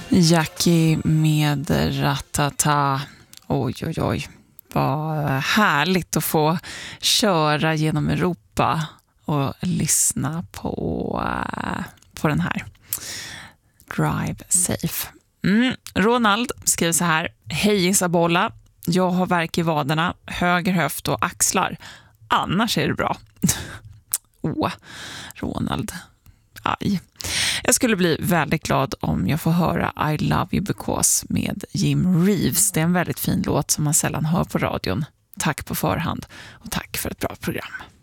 Jackie med Ratata. Oj, oj, oj. Vad härligt att få köra genom Europa och lyssna på den här. Drive Safe. Ronald skriver så här. Hej Isabola, jag har värk i vaderna, höger höft och axlar. Annars är det bra. Ronald. Aj. Jag skulle bli väldigt glad om jag får höra I Love You Because med Jim Reeves. Det är en väldigt fin låt som man sällan hör på radion. Tack på förhand och tack för ett bra program.